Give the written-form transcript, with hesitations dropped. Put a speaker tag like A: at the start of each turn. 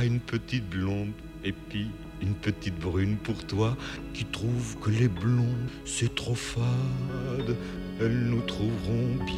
A: une petite blonde et puis une petite brune pour toi qui trouve que les blonds c'est trop fade. Elles nous trouveront bien.